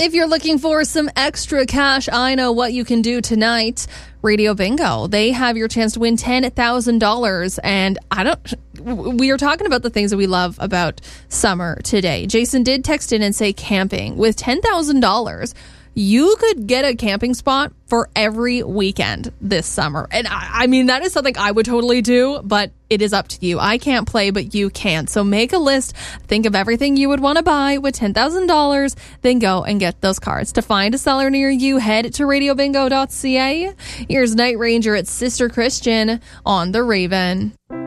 If you're looking for some extra cash, I know what you can do tonight. Radio Bingo. They have your chance to win $10,000. And we are talking about the things that we love about summer today. Jason did text in and say camping. With $10,000, you could get a camping spot for every weekend this summer. And I mean, that is something I would totally do, but it is up to you. I can't play, but you can. So make a list. Think of everything you would want to buy with $10,000. Then go and get those cards. To find a seller near you, head to radiobingo.ca. Here's Night Ranger at Sister Christian on The Raven.